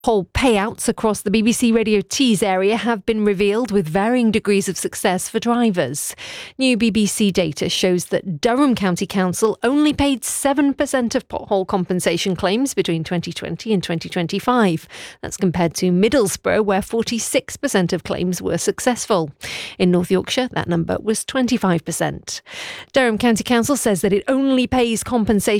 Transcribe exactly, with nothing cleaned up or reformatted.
Whole payouts across the B B C Radio Tees area have been revealed with varying degrees of success for drivers. New B B C data shows that Durham County Council only paid seven percent of pothole compensation claims between twenty twenty and twenty twenty-five. That's compared to Middlesbrough, where forty-six percent of claims were successful. In North Yorkshire, that number was twenty-five percent. Durham County Council says that it only pays compensation